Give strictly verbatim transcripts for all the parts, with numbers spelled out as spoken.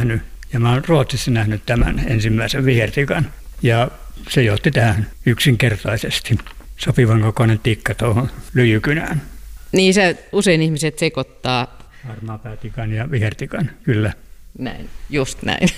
nähnyt. Ja mä oon Ruotsissa nähnyt tämän ensimmäisen vihertikan. Ja se johti tähän yksinkertaisesti sopivan kokoinen tikka tuohon lyijykynään. Niin se usein ihmiset sekoittaa harmaapäätikan ja vihertikan, kyllä. Näin, just näin.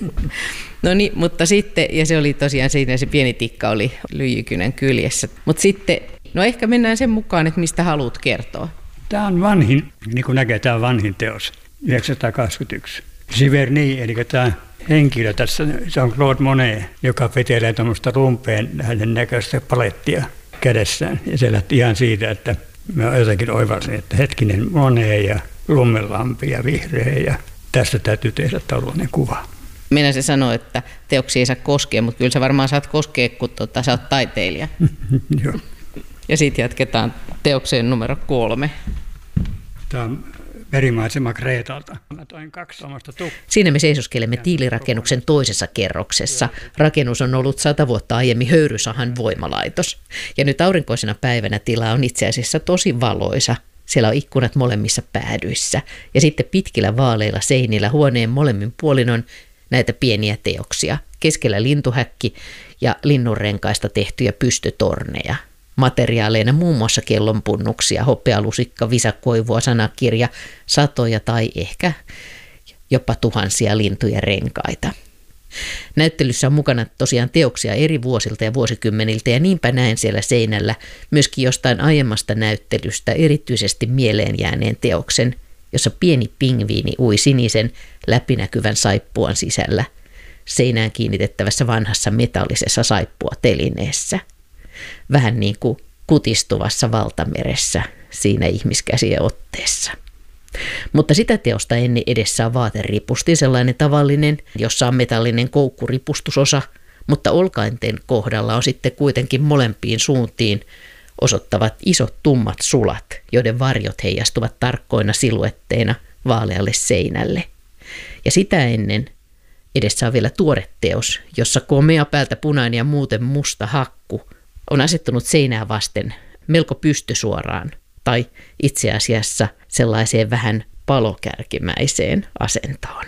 No niin, mutta sitten, ja se oli tosiaan siinä, se pieni tikka oli lyijykynän kyljessä. Mutta sitten, no ehkä mennään sen mukaan, että mistä haluat kertoa. Tämä on vanhin, niin kuin näkee, tämä on vanhin teos, yhdeksänsataakaksikymmentäyksi. Giverny, eli tämä henkilö tässä, se on Claude Monet, joka vetelee tuommoista rumpeen hänen näköistä palettia kädessään. Ja se lähti ihan siitä, että mä jotenkin oivalsin, että hetkinen Monet ja lummenlampi ja vihreä ja tästä täytyy tehdä tällainen kuva. Minä se sanoo, että teoksia ei saa koskea, mutta kyllä sä varmaan saat koskea, kun tuota, sä oot taiteilija. Joo. Ja sitten jatketaan teokseen numero kolme. Tämä on verimaisema Kreetalta. Mä toin kaksi omasta tukkaa. Siinä me seisoskelemme tiilirakennuksen toisessa kerroksessa. Rakennus on ollut sata vuotta aiemmin höyrysahan voimalaitos. Ja nyt aurinkoisena päivänä tila on itse asiassa tosi valoisa. Siellä on ikkunat molemmissa päädyissä. Ja sitten pitkillä vaaleilla seinillä huoneen molemmin puolin on näitä pieniä teoksia. Keskellä lintuhäkki ja linnunrenkaista tehtyjä pystytorneja. Materiaaleina muun muassa kellonpunnuksia, hopealusikka, visakoivua, sanakirja, satoja tai ehkä jopa tuhansia lintuja renkaita. Näyttelyssä on mukana tosiaan teoksia eri vuosilta ja vuosikymmeniltä ja niinpä näen siellä seinällä myöskin jostain aiemmasta näyttelystä erityisesti mieleen jääneen teoksen, jossa pieni pingviini ui sinisen läpinäkyvän saippuan sisällä seinään kiinnitettävässä vanhassa metallisessa saippua-telineessä. Vähän niin kuin kutistuvassa valtameressä siinä ihmiskäsien otteessa. Mutta sitä teosta ennen edessä on vaateripusti, sellainen tavallinen, jossa on metallinen koukkuripustusosa, mutta olkainten kohdalla on sitten kuitenkin molempiin suuntiin osoittavat isot tummat sulat, joiden varjot heijastuvat tarkkoina siluetteina vaalealle seinälle. Ja sitä ennen edessä on vielä tuore teos, jossa komea päältä punainen ja muuten musta hakku on asettunut seinää vasten melko pystysuoraan tai itse asiassa sellaiseen vähän palokärkimäiseen asentoon.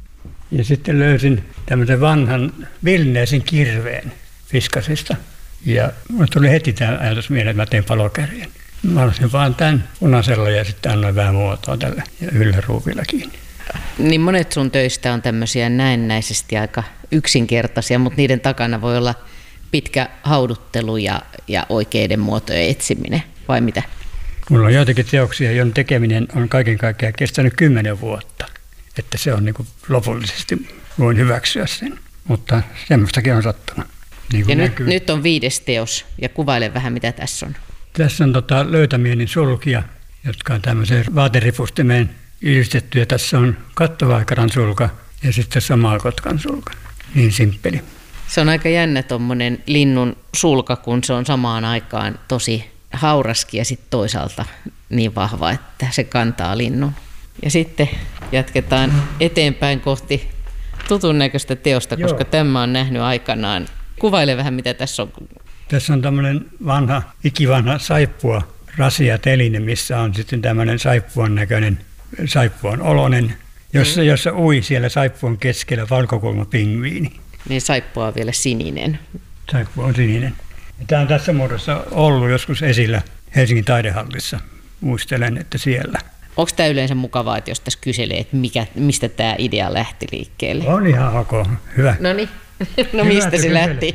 Ja sitten löysin tämmöisen vanhan Vilnesin kirveen Fiskasista. Ja minulle tuli heti tämä ajatus mieleen, että mä tein palokärjen. Mä olisin vaan tämän punaisella ja sitten annoin vähän muotoa tälle ja yllä ruuvilla kiinni. Niin monet sun töistä on tämmöisiä näennäisesti aika yksinkertaisia, mutta niiden takana voi olla pitkä hauduttelu ja, ja oikeiden muotojen etsiminen, vai mitä? Mulla on joitakin teoksia, joiden tekeminen on kaiken kaikkiaan kestänyt kymmenen vuotta. Että se on niin kuin lopullisesti, voin hyväksyä sen. Mutta semmoistakin on sattunut. Niin ja nyt, nyt on viides teos, ja kuvaile vähän mitä tässä on. Tässä on tota löytämieni sulkia, jotka on tämmöiseen vaateripustimeen yhdistetty. Ja tässä on kattovaikaran sulka ja sitten tässä on maalkotkan sulka. Niin simppeli. Se on aika jännä tommonen linnun sulka, kun se on samaan aikaan tosi hauraskin ja sitten toisaalta niin vahva, että se kantaa linnun. Ja sitten jatketaan eteenpäin kohti tutun näköistä teosta, koska Joo. Tämä on nähnyt aikanaan. Kuvaile vähän, mitä tässä on. Tässä on tämmöinen vanha, ikivanha saippua rasiateline, missä on sitten tämmöinen saippuan näköinen, saippuan oloinen, jossa, mm. jossa ui siellä saippuan keskellä valkokulmapingviini. Niin saippua on vielä sininen. Saippua on sininen. Ja tämä on tässä muodossa ollut joskus esillä Helsingin taidehallissa. Muistelen, että siellä. Onko tämä yleensä mukavaa, että jos tässä kyselee, että mikä, mistä tämä idea lähti liikkeelle? On ihan ok. Hyvä. Noniin. No mistä se kyselee. Lähti?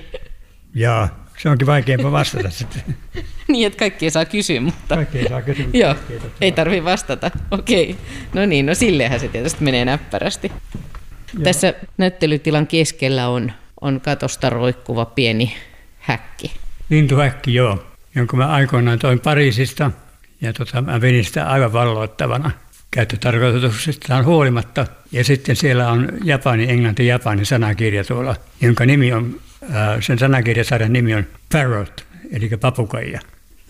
Jaa, se onkin vaikeampaa vastata sitten. Niin, että kaikki ei saa kysyä, mutta... Kaikki ei saa kysyä. Joo, ei tarvitse vastata. Okei. No niin, no silleenhän se tietysti menee näppärästi. Joo. Tässä näyttelytilan keskellä on, on katosta roikkuva pieni häkki. Lintuhäkki, joo, jonka mä aikoinaan toin Pariisista. Ja tota, mä vedin sitä aivan valloittavana käyttötarkoituksestaan huolimatta. Ja sitten siellä on japani, englanti, japani sanakirja tuolla, jonka nimi on, äh, sen sanakirjasarjan nimi on Parrot, eli papukaija.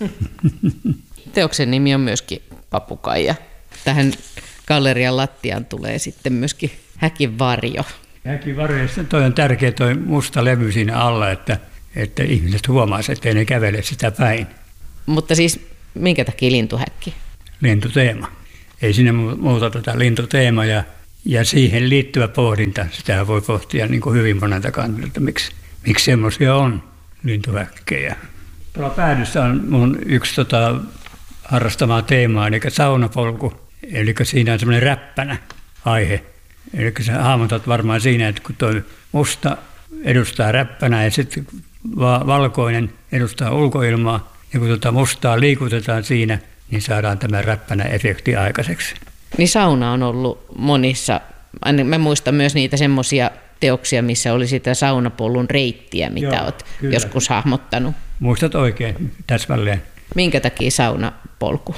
Teoksen nimi on myöskin papukaija. Tähän gallerian lattiaan tulee sitten myöskin häkin varjo. Häkin varjo, toi on tärkeä toi musta levy siinä alla, että, että ihmiset huomaisivat, ettei ne kävele sitä päin. Mutta siis minkä takia lintuhäkki? Lintuteema. Ei sinne muuta tätä lintuteema ja, Ja siihen liittyvä pohdinta, sitä voi pohtia niin kuin hyvin monelta kantilta, miksi, miksi semmoisia on lintuhäkkejä. Tuolla päädyssä on mun yksi tota, harrastamaa teemaa, eli saunapolku, eli siinä on semmoinen räppänä aihe. Eli sä hahmotat varmaan siinä, että kun tuo musta edustaa räppänää ja sitten valkoinen edustaa ulkoilmaa, ja kun tuota mustaa liikutetaan siinä, niin saadaan tämä räppänä-efekti aikaiseksi. Niin sauna on ollut monissa, mä muistan myös niitä semmoisia teoksia, missä oli sitä saunapollun reittiä, mitä Joo, olet kyllä. joskus hahmottanut. Muistat oikein, täsmälleen. Minkä takia saunapolku?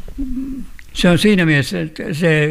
Se on siinä mielessä, että se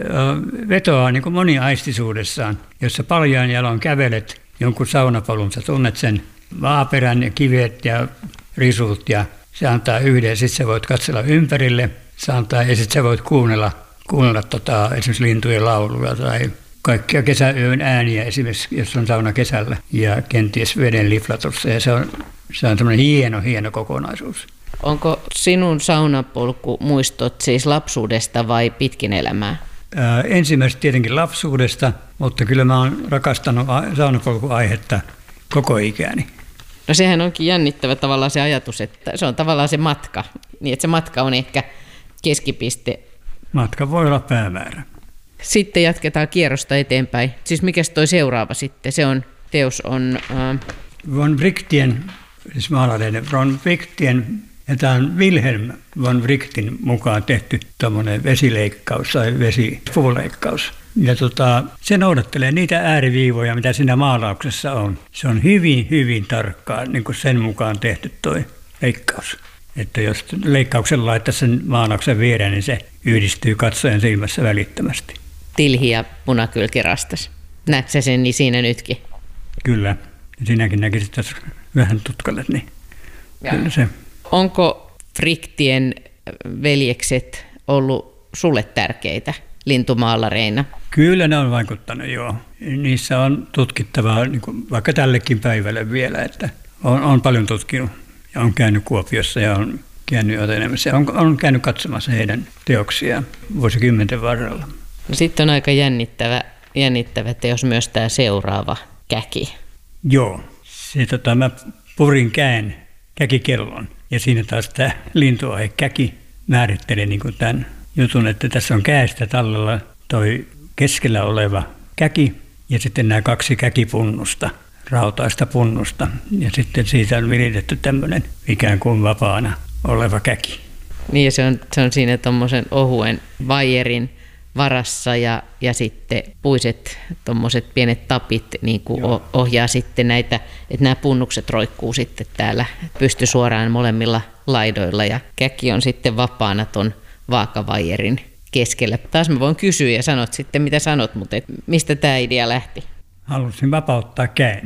vetoaa niin kuin moniaistisuudessaan, jossa paljain jaloin kävelet jonkun saunapolun, sä tunnet sen vaaperän ja kivet ja risut ja se antaa yhden ja sitten sä voit katsella ympärille, se antaa, ja sitten sä voit kuunnella, kuunnella tota, esimerkiksi lintujen lauluja tai kaikkia kesäyön ääniä esimerkiksi, jos on sauna kesällä ja kenties veden liflatussa ja se on, se on tämmöinen hieno, hieno kokonaisuus. Onko sinun saunapolku muistot siis lapsuudesta vai pitkin elämää? Ää, ensimmäisestä tietenkin lapsuudesta, mutta kyllä mä oon rakastanut saunapolkuaihetta koko ikäni. No sehän onkin jännittävä tavallaan se ajatus, että se on tavallaan se matka, niin että se matka on ehkä keskipiste. Matka voi olla päämäärä. Sitten jatketaan kierrosta eteenpäin. Siis mikäs toi seuraava sitten? Se on, teos on... Äh... Von Wrichtien, siis maalareiden von Wrichtien, ja tämä on Wilhelm von Wrichtin mukaan tehty tuommoinen vesileikkaus tai vesipuuleikkaus. Ja tota, se noudattelee niitä ääriviivoja, mitä siinä maalauksessa on. Se on hyvin, hyvin tarkkaan niin kuin sen mukaan tehty tuo leikkaus. Että jos leikkauksen laittaisi sen maalauksen viereen, niin se yhdistyy katsojan silmässä välittömästi. Tilhi ja punakylkirastas. Näetkö sä sen niin siinä nytkin? Kyllä. Sinäkin näkisit tässä vähän tutkalle. Niin. Kyllä se. Onko Wrichtien veljekset ollut sulle tärkeitä lintumaalareina? Kyllä ne on vaikuttanut, joo. Niissä on tutkittavaa niin kuin vaikka tällekin päivälle vielä, että on, on paljon tutkinut ja on käynyt Kuopiossa ja on käynyt Otenemassa ja on, on käynyt katsomassa heidän teoksiaan vuosikymmenten varrella. No sitten on aika jännittävä, jännittävä teos myös tämä seuraava käki. Joo, se, tota, mä purin käen käkikellon ja siinä taas tämä lintuaihe käki määrittelee niin kuin tämän jutun, että tässä on käestä tallella toi keskellä oleva käki ja sitten nämä kaksi käkipunnusta, rautaista punnusta ja sitten siitä on viritetty tämmöinen ikään kuin vapaana oleva käki. Niin ja se on, se on siinä tuommoisen ohuen vaijerin varassa ja, ja sitten puiset tuommoiset pienet tapit niin kuin ohjaa sitten näitä, että nämä punnukset roikkuu sitten täällä pysty suoraan molemmilla laidoilla ja käki on sitten vapaana ton vaakavaijerin keskellä. Taas mä voin kysyä ja sanot sitten mitä sanot, mutta et mistä tämä idea lähti? Halusin vapauttaa käen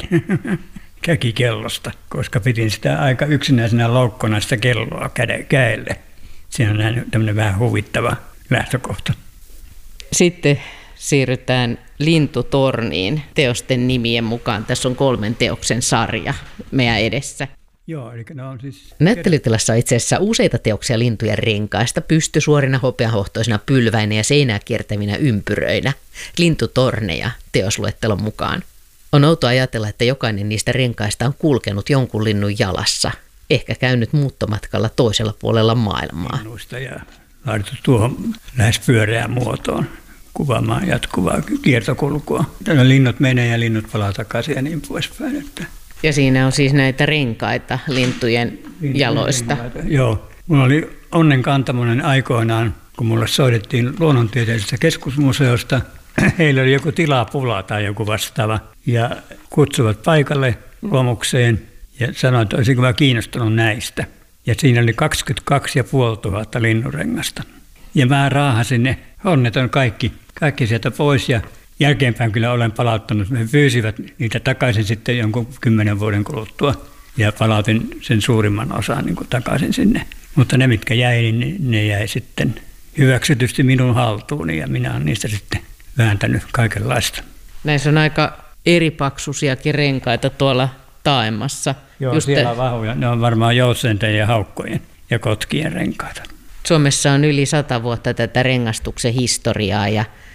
käkikellosta, koska pidin sitä aika yksinäisenä loukkona sitä kelloa käelle. Siinä on tämmöinen vähän huvittava lähtökohta. Sitten siirrytään Lintutorniin teosten nimien mukaan. Tässä on kolmen teoksen sarja meidän edessä. Joo, eli ne on siis... Näyttelytilassa on itse asiassa useita teoksia lintujen renkaista, pystysuorina hopeahohtoisina pylväinä ja seinää kiertävinä ympyröinä. Lintutorneja teosluettelon mukaan. On outo ajatella, että jokainen niistä renkaista on kulkenut jonkun linnun jalassa, ehkä käynyt muuttomatkalla toisella puolella maailmaa. Linnuista ja laadittu tuohon lähes pyöreään muotoon kuvaamaan jatkuvaa kiertokulkua. Tänne linnut menee ja linnut palaa takaisin ja niin poispäin. Että ja siinä on siis näitä renkaita lintujen lintujen jaloista. Renkaita. Joo. Mulla oli onnenkantamoinen aikoinaan, kun mulle soitettiin luonnontieteellisestä keskusmuseosta. Heillä oli joku tilapula tai joku vastaava ja kutsuvat paikalle luomukseen ja sanoivat, että olisinko mä kiinnostunut näistä. Ja siinä oli kaksikymmentäkaksi tuhatta viisisataa linnunrengasta. Ja mä raahasin ne onneton kaikki, kaikki sieltä pois ja jälkeenpäin kyllä olen palauttanut. Me pyysivät niitä takaisin sitten jonkun kymmenen vuoden kuluttua ja palautin sen suurimman osan niin kuin takaisin sinne. Mutta ne, mitkä jäi, niin ne jäi sitten hyväksytysti minun haltuuni ja minä olen niistä sitten vääntänyt kaikenlaista. Näissä on aika eripaksuisiakin renkaita tuolla taaemmassa. Joo, Just siellä on vahvoja. Ne on varmaan joutsenten ja haukkojen ja kotkien renkaita. Suomessa on yli sata vuotta tätä rengastuksen historiaa ja,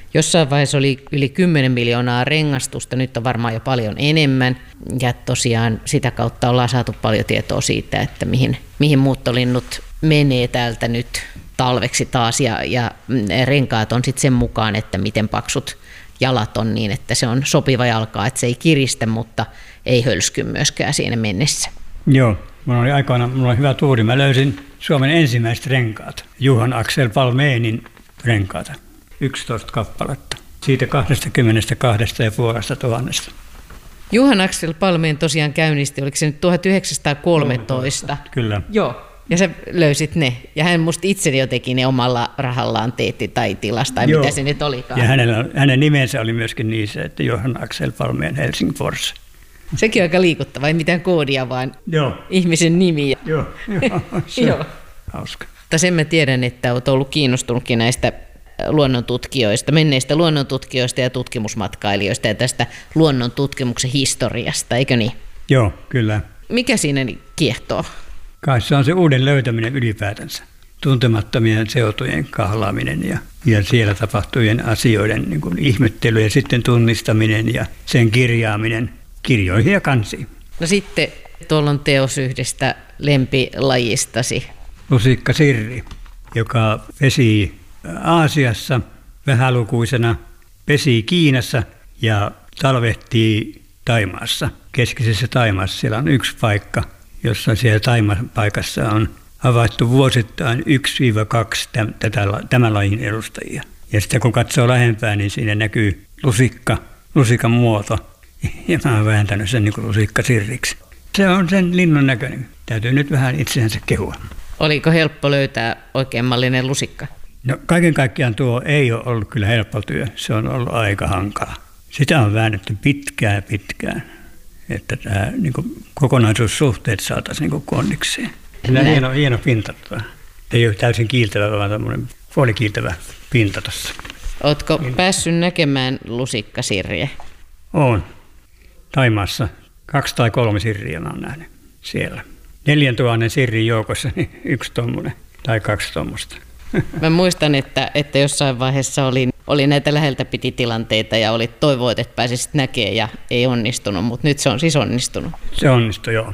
Jossain vaiheessa oli yli kymmenen miljoonaa rengastusta, nyt on varmaan jo paljon enemmän. Ja tosiaan sitä kautta ollaan saatu paljon tietoa siitä, että mihin, mihin muuttolinnut menee täältä nyt talveksi taas. Ja, ja renkaat on sitten sen mukaan, että miten paksut jalat on niin, että se on sopiva jalkaa, että se ei kiristä, mutta ei hölsky myöskään siinä mennessä. Joo, minulla oli aikoina minulla oli hyvä tuuri. Mä löysin Suomen ensimmäiset renkaat, Johan Axel Palménin renkaata, yksitoista kappaletta, siitä kaksikymmentäkaksi ja puolesta tuhannesta. Johan Axel Palmén tosiaan käynnisti, oliko se nyt tuhatyhdeksänsataakolmetoista? Kyllä. Joo. Ja sä löysit ne. Ja hän musta itse jo teki ne omalla rahallaan teetti tai tilasta, tai Joo. mitä se nyt olikaan. Ja hänellä, hänen nimensä oli myöskin niissä, että Johan Axel Palmén Helsingfors. Sekin on aika liikuttava, ei mitään koodia, vaan Joo. ihmisen nimi. Joo, Joo. se Joo. hauska. Mutta sen mä tiedän, että olet ollut kiinnostunutkin näistä luonnontutkijoista, menneistä luonnontutkijoista ja tutkimusmatkailijoista ja tästä luonnon tutkimuksen historiasta, eikö niin? Joo, kyllä. Mikä siinä kiehtoo? Kai se on se uuden löytäminen ylipäätänsä. Tuntemattomien seutujen kahlaaminen ja, ja siellä tapahtuvien asioiden niin kuin ihmettely ja sitten tunnistaminen ja sen kirjaaminen kirjoihin ja kansiin. No sitten tuolla on teos yhdestä lempilajistasi. Lusikka Sirri, joka pesi Aasiassa vähälukuisena, pesi Kiinassa ja talvehtii Thaimaassa, keskisessä Thaimaassa. Siellä on yksi paikka, jossa siellä Taimapaikassa on havaittu vuosittain yksi kaksi tämän lajin edustajia. Ja sitten kun katsoo lähempää, niin siinä näkyy lusikka, lusikan muoto. Ja mä oon vääntänyt sen niin kuin lusikka sirriksi. Se on sen linnun näköinen. Täytyy nyt vähän itseänsä kehua. Oliko helppo löytää oikein mallinen lusikka? No kaiken kaikkiaan tuo ei ole ollut kyllä helppo työ. Se on ollut aika hankala. Sitä on väännetty pitkään pitkään, että tämä niin kuin kokonaisuussuhteet saataisiin niin kondikseen. Sillä on hieno, hieno pinta. Ei ole täysin kiiltävä, vaan tämmöinen puolikiiltävä pinta tuossa. Ootko päässyt näkemään lusikkasirriä? Olen. Thaimaassa kaksi tai kolme sirriä mä oon nähnyt siellä. Neljän tuhannen sirrin joukossa niin yksi tommonen tai kaksi tommosta. Mä muistan, että, että jossain vaiheessa oli, oli näitä läheltä piti tilanteita ja oli toivoit, että pääsisit näkemään ja ei onnistunut, mutta nyt se on siis onnistunut. Se onnistui, joo.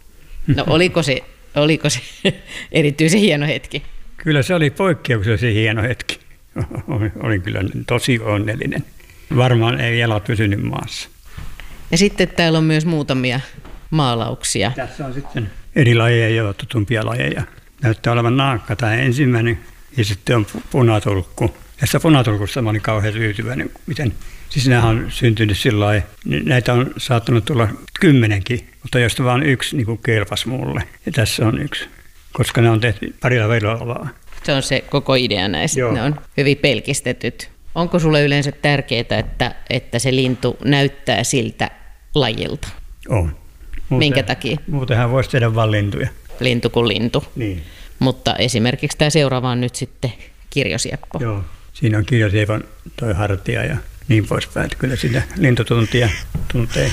No oliko se, oliko se erityisen hieno hetki? Kyllä se oli poikkeuksellisen hieno hetki. Olin kyllä tosi onnellinen. Varmaan ei jalat pysynyt maassa. Ja sitten täällä on myös muutamia maalauksia. Tässä on sitten eri lajeja ja tutumpia lajeja. Näyttää olevan naakka tämä ensimmäinen ja sitten on punatulkku. Tässä punatulkussa mä olin kauhean tyytyväinen, miten, siis nämä on syntynyt sillä lailla, näitä on saattanut tulla kymmenenkin, mutta josta vaan yksi niin kuin kelpasi mulle. Ja tässä on yksi, koska ne on tehty parilla veroalaa. Se on se koko idea näissä, ne on hyvin pelkistetyt. Onko sulle yleensä tärkeää, että, että se lintu näyttää siltä lajilta? On. Muuten, Minkä takia? Muutenhan voisi tehdä vain lintuja. Lintu kuin lintu. Niin. Mutta esimerkiksi tämä seuraava on nyt sitten kirjosieppo. Joo, siinä on kirjosiepon toi hartia ja niin poispäin. Kyllä sitä lintutuntia tuntee.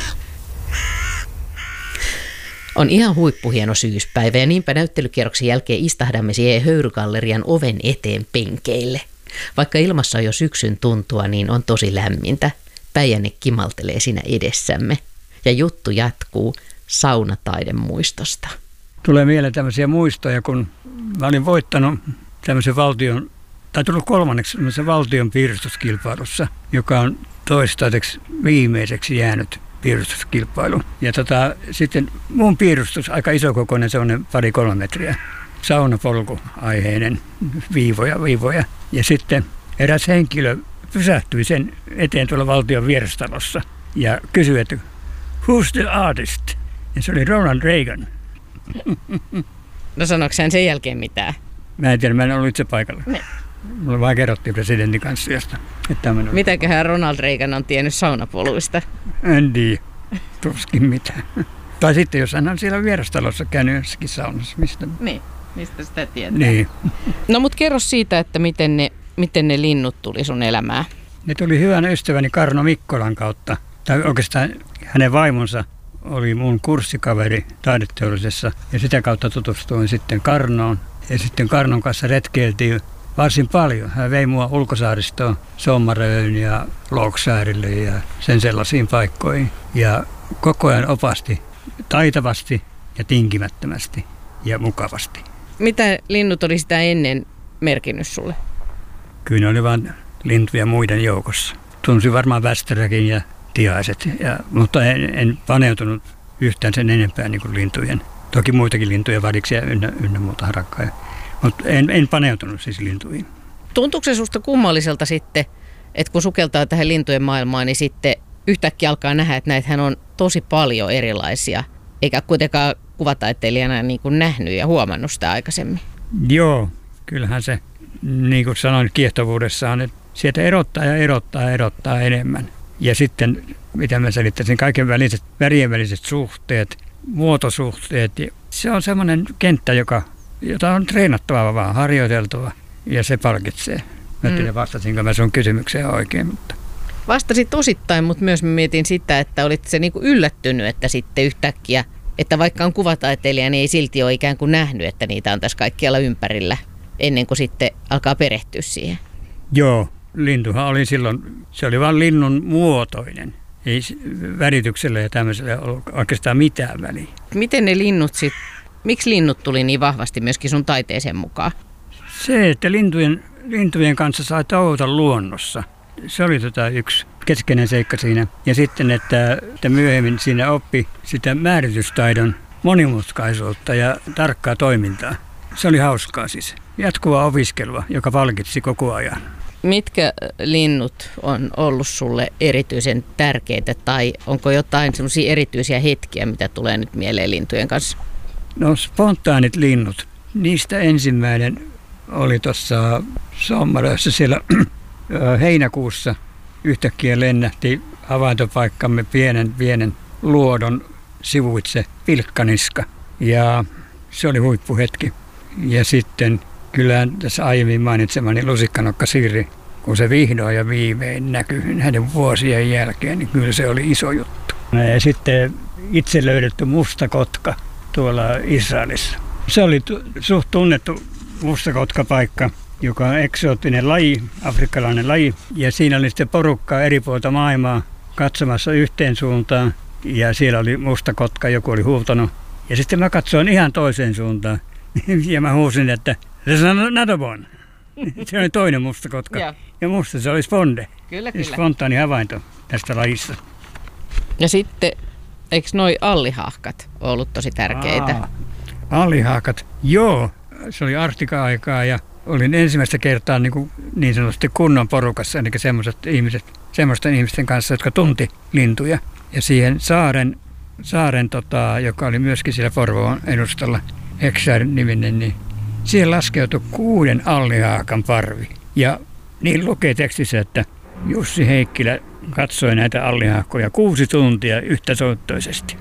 On ihan huippuhieno syyspäivä ja niinpä näyttelykierroksen jälkeen istahdamme siihen höyrygallerian oven eteen penkeille. Vaikka ilmassa on jo syksyn tuntua, niin on tosi lämmintä. Päijänne kimaltelee siinä edessämme. Ja juttu jatkuu saunataidemuistosta. Tulee mieleen tämmöisiä muistoja, kun mä olin voittanut tämmöisen valtion, tai tullut kolmanneksi valtion piirustuskilpailussa, joka on toistaiseksi viimeiseksi jäänyt piirustuskilpailu. Ja tota, sitten mun piirustus, aika isokokoinen, semmoinen pari-kolme metriä, saunapolku-aiheinen viivoja, viivoja. Ja sitten eräs henkilö pysähtyi sen eteen tuolla valtion vierastalossa ja kysyi, että who's the artist? Ja se oli Ronald Reagan. No sanoiko hän sen jälkeen mitään? Mä en tiedä, mä en ollut itse paikalla. Ne. Mulle vaan kerrottiin presidentin kanssa josta. Mitäköhän Ronald Reagan on tiennyt saunapoluista? En tiedä, tuskin mitään. Tai sitten jos hän on siellä vierastalossa käynyt jossakin saunassa. Mistä? Niin, mistä sitä tietää. Niin. No mut kerro siitä, että miten ne, miten ne linnut tuli sun elämään. Ne tuli hyvän ystäväni Karno Mikkolan kautta. Tai oikeastaan hänen vaimonsa oli mun kurssikaveri taideteollisessa ja sitä kautta tutustuin sitten Karnoon. Ja sitten Karnon kanssa retkeiltiin varsin paljon. Hän vei mua ulkosaaristoon, Sommaröön ja Louksaarille ja sen sellaisiin paikkoihin. Ja koko ajan opasti taitavasti ja tinkimättömästi ja mukavasti. Mitä linnut oli sitä ennen merkinnyt sulle? Kyllä ne oli vain lintuja muiden joukossa. Tunsin varmaan västäräkin ja tiaiset, ja, mutta en, en paneutunut yhtään sen enempää niin kuin lintujen. Toki muitakin lintuja, variksia ynnä, ynnä muuta harakkaa. Mutta en, en paneutunut siis lintuihin. Tuntuuko se susta kummalliselta sitten, että kun sukeltaa tähän lintujen maailmaan, niin sitten yhtäkkiä alkaa nähdä, että näitähän on tosi paljon erilaisia, eikä kuitenkaan kuvataiteilijana niin kuin nähnyt ja huomannut sitä aikaisemmin? Joo, kyllähän se, niin kuin sanoin kiehtovuudessaan, että sieltä erottaa ja erottaa ja erottaa enemmän. Ja sitten, mitä mä selittäisin, kaiken väliset, värien väliset suhteet, muotosuhteet. Se on semmoinen kenttä, joka, jota on treenattava vaan, harjoiteltava, ja se palkitsee. Mä en tiedä, mm. vastasinko mä sun kysymykseen oikein. Mutta. Vastasit osittain, mutta myös mietin sitä, että olit se niinku yllättynyt, että sitten yhtäkkiä, että vaikka on kuvataiteilija, niin ei silti ole ikään kuin nähnyt, että niitä on tässä kaikkialla ympärillä, ennen kuin sitten alkaa perehtyä siihen. Joo, lintuhan oli silloin, se oli vain linnun muotoinen. Ei värityksellä ja tämmöisellä ollut oikeastaan mitään väliä. Miten ne linnut sitten, miksi linnut tuli niin vahvasti myöskin sun taiteeseen mukaan? Se, että lintujen, lintujen kanssa sai tauota luonnossa. Se oli tota yksi keskeinen seikka siinä. Ja sitten, että, että myöhemmin siinä oppi sitä määritystaidon monimutkaisuutta ja tarkkaa toimintaa. Se oli hauskaa siis. Jatkuvaa opiskelua, joka palkitsi koko ajan. Mitkä linnut on ollut sulle erityisen tärkeitä tai onko jotain semmoisia erityisiä hetkiä, mitä tulee nyt mieleen lintujen kanssa? No spontaanit linnut. Niistä ensimmäinen oli tuossa Sommarössä siellä heinäkuussa. Yhtäkkiä lennähti havaintopaikkamme pienen pienen luodon sivuitse pilkkaniska ja se oli huippuhetki. Ja sitten kyllä tässä aiemmin mainitsemani lusikkanokka Sirri, kun se vihdoin ja viimein näkyi hänen vuosien jälkeen, niin kyllä se oli iso juttu. Ja sitten itse löydetty mustakotka tuolla Israelissa. Se oli tu- suht tunnettu mustakotkapaikka, joka on eksoottinen laji, afrikkalainen laji. Ja siinä oli sitten porukkaa eri puolta maailmaa katsomassa yhteen suuntaan. Ja siellä oli mustakotka, joku oli huutanut. Ja sitten mä katsoin ihan toiseen suuntaan. Ja mä huusin, että se on another one. Se oli toinen mustakotka. Ja, ja musta se oli sponde. Kyllä, kyllä. Spontaani havainto tästä lajista. Ja sitten, eikö noi allihahkat ollut tosi tärkeitä? Aa, allihahkat, joo. Se oli Arktika-aikaa ja olin ensimmäistä kertaa niin, kuin niin sanotusti kunnon porukassa, eli semmoiset ihmiset, semmoisten ihmisten kanssa, jotka tunti lintuja. Ja siihen saaren, saaren tota, joka oli myöskin siellä Porvoon edustalla, Hexar-niminen, niin siihen laskeutui kuuden allihaakan parvi. Ja niin lukee tekstissä, että Jussi Heikkilä katsoi näitä allihaakkoja kuusi tuntia yhtäsoittoisesti.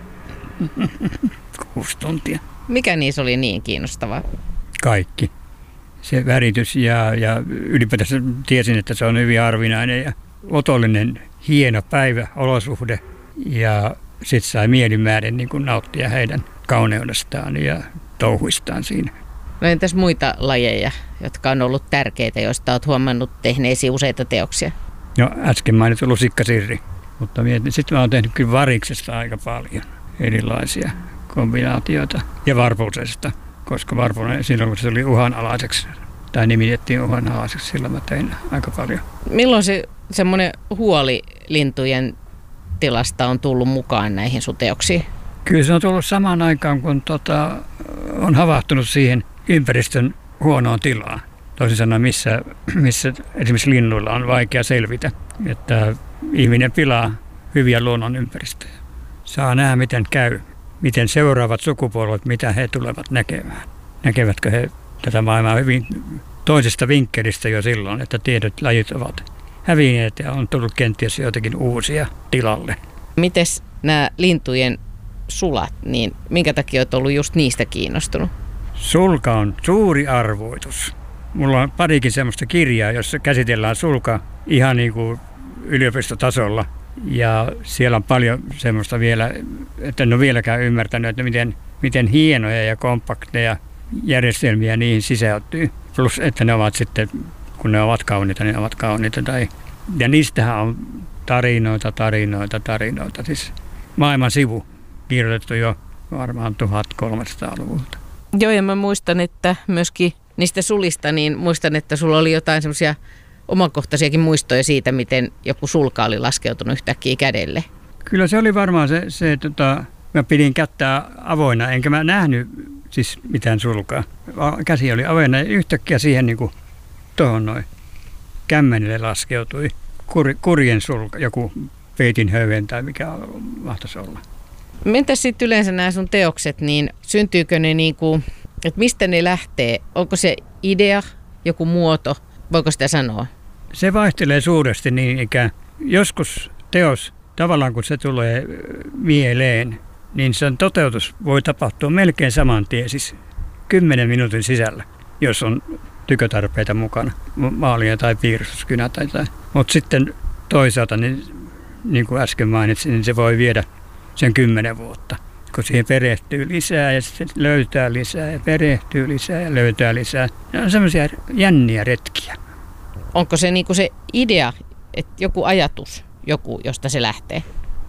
Kuusi tuntia. Mikä niissä oli niin kiinnostavaa? Kaikki. Se väritys ja, ja ylipäätänsä tiesin, että se on hyvin harvinainen ja otollinen, hieno päivä, olosuhde. Ja sitten sai mielimäärin niin kuin nauttia heidän kauneudestaan ja touhuistaan siinä. No entäs muita lajeja, jotka on ollut tärkeitä, joista olet huomannut tehneesi useita teoksia? No äsken mainittu lusikkasirri, mutta sitten mä oon tehnyt kyllä variksesta aika paljon erilaisia kombinaatioita ja varpusesta, koska varpunen silloin kun se oli uhanalaiseksi tai nimitettiin uhanalaiseksi, silloin mä tein aika paljon. Milloin se semmoinen huoli lintujen tilasta on tullut mukaan näihin sun teoksiin? Kyllä se on tullut samaan aikaan, kun tota, on havahtunut siihen ympäristön huonoon tilaan. Toisin sanoen, missä, missä esimerkiksi linnuilla on vaikea selvitä, että ihminen pilaa hyviä luonnon ympäristöjä. Saa nähdä, miten käy, miten seuraavat sukupolvet, mitä he tulevat näkemään. Näkevätkö he tätä maailmaa hyvin toisesta vinkkelistä jo silloin, että tietyt lajit ovat hävinneet ja on tullut kenties joitakin uusia tilalle. Mites nämä lintujen sulat, niin minkä takia olet ollut just niistä kiinnostunut? Sulka on suuri arvoitus. Mulla on parikin semmoista kirjaa, jossa käsitellään sulkaa ihan niin kuin yliopistotasolla. Ja siellä on paljon semmoista vielä, että en ole vieläkään ymmärtänyt, että miten, miten hienoja ja kompakteja järjestelmiä niihin sisältyy. Plus, että ne ovat sitten, kun ne ovat kauniita, niin ne ovat kauniita. Tai, ja niistähän on tarinoita, tarinoita, tarinoita. Siis maailman sivu kirjoitettu jo varmaan tuhatkolmesataaluvulta. Joo, ja mä muistan, että myöskin niistä sulista, niin muistan, että sulla oli jotain semmoisia omakohtaisiakin muistoja siitä, miten joku sulka oli laskeutunut yhtäkkiä kädelle. Kyllä se oli varmaan se, se tota, mä pidin kättä avoinna, enkä mä nähnyt siis mitään sulkaa. Käsi oli avoinna ja yhtäkkiä siihen niin kuin tuohon noin kämmenelle laskeutui kur, kurjen sulka, joku peitin höyven tai mikä mahtaisi olla. Entäs sitten yleensä nämä sun teokset, niin syntyykö ne niin kuin, että mistä ne lähtee? Onko se idea, joku muoto, voiko sitä sanoa? Se vaihtelee suuresti niin ikään. Joskus teos, tavallaan kun se tulee mieleen, niin sen toteutus voi tapahtua melkein saman tien, siis kymmenen minuutin sisällä, jos on tykötarpeita mukana, maalia tai piirustuskynä tai tai. Mutta sitten toisaalta, niin, niin kuin äsken mainitsin, niin se voi viedä sen kymmenen vuotta, kun siihen perehtyy lisää ja sitten löytää lisää ja perehtyy lisää ja löytää lisää. Ne on semmoisia jänniä retkiä. Onko se niinku se idea, että joku ajatus, joku, josta se lähtee?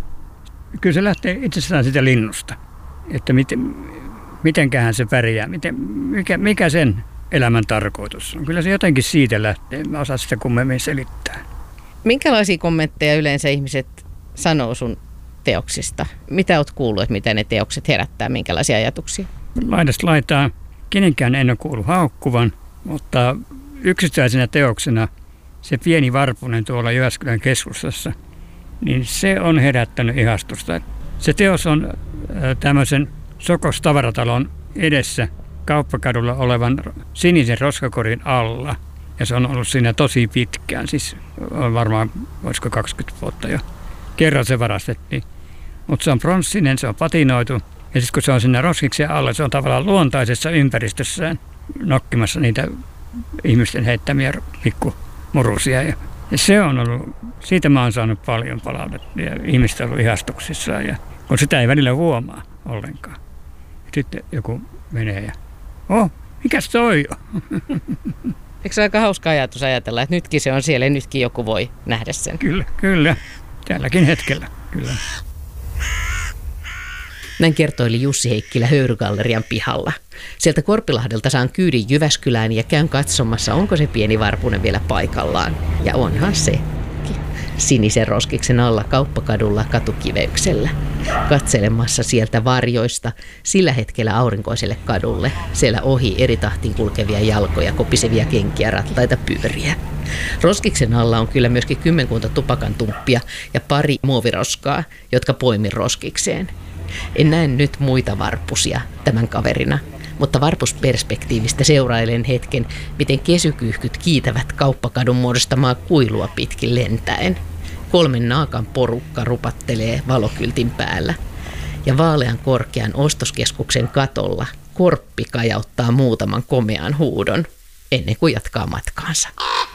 Kyllä se lähtee itsessään sitä linnusta, että miten, mitenköhän se pärjää, miten, mikä, mikä sen elämän tarkoitus on. Kyllä se jotenkin siitä lähtee, mä osaan sitä kummemmin selittää. Minkälaisia kommentteja yleensä ihmiset sanoo sun teoksista? Mitä oot kuullut, että mitä ne teokset herättää, minkälaisia ajatuksia? Laidasta laitaa, kenenkään en ole kuullut haukkuvan, mutta yksittäisenä teoksena se pieni varpunen tuolla Jyväskylän keskustassa, niin se on herättänyt ihastusta. Se teos on tämmöisen Sokos tavaratalon edessä Kauppakadulla olevan sinisen roskakorin alla. Ja se on ollut siinä tosi pitkään, siis on varmaan, olisiko kaksikymmentä vuotta jo. Kerran se varastettiin. Mutta se on pronssinen, se on patinoitu. Ja sitten kun se on siinä roskiksen alla, se on tavallaan luontaisessa ympäristössään nokkimassa niitä ihmisten heittämiä pikkumurusia. Ja se on ollut, siitä mä oon saanut paljon palautetta ja ihmiset on ollut ihastuksissaan. Ja kun sitä ei välillä huomaa ollenkaan. Sitten joku menee ja, oh, mikäs toi on? Eikö se aika hauska ajatus ajatella, että nytkin se on siellä ja nytkin joku voi nähdä sen? Kyllä, kyllä. Tälläkin hetkellä, kyllä. Näin kertoili Jussi Heikkilä Höyrygallerian pihalla. Sieltä Korpilahdelta saan kyydin Jyväskylään ja käyn katsomassa, onko se pieni varpunen vielä paikallaan. Ja onhan se. Sinisen roskiksen alla Kauppakadulla katukiveyksellä. Katselemassa sieltä varjoista sillä hetkellä aurinkoiselle kadulle. Siellä ohi eri tahtiin kulkevia jalkoja, kopisevia kenkiä, rattaita, pyöriä. Roskiksen alla on kyllä myöskin kymmenkunta tupakan tumppia ja pari muoviroskaa, jotka poimin roskikseen. En näe nyt muita varpusia tämän kaverina, mutta varpusperspektiivistä seurailen hetken, miten kesykyyhkyt kiitävät Kauppakadun muodostamaa kuilua pitkin lentäen. Kolmen naakan porukka rupattelee valokyltin päällä. Ja vaalean korkean ostoskeskuksen katolla Korppi kajauttaa muutaman komean huudon, ennen kuin jatkaa matkaansa.